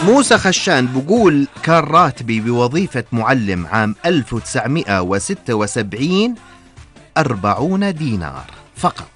موسى خشان بقول كان راتبي بوظيفة معلم عام 1976 40 دينار فقط.